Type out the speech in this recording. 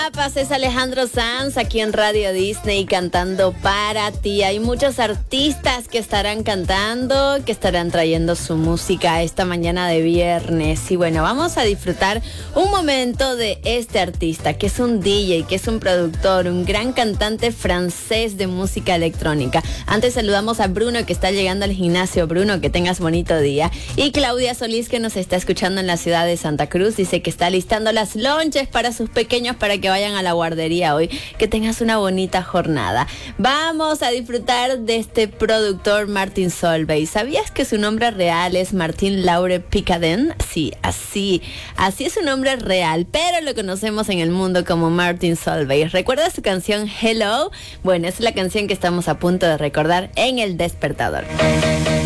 Mapas es Alejandro Sanz aquí en Radio Disney cantando para ti. Hay muchos artistas que estarán cantando, que estarán trayendo su música esta mañana de viernes. Y bueno, vamos a disfrutar un momento de este artista, que es un DJ, que es un productor, un gran cantante francés de música electrónica. Antes saludamos a Bruno, que está llegando al gimnasio. Bruno, que tengas bonito día. Y Claudia Solís, que nos está escuchando en la ciudad de Santa Cruz, dice que está listando las lonches para sus pequeños para que vayan a la guardería hoy. Que tengas una bonita jornada. Vamos a disfrutar de este productor Martin Solveig. ¿Sabías que su nombre real es Martin Laure Picaden? Sí, así es su nombre real, pero lo conocemos en el mundo como Martin Solveig. ¿Recuerdas su canción Hello? Bueno, es la canción que estamos a punto de recordar en El Despertador.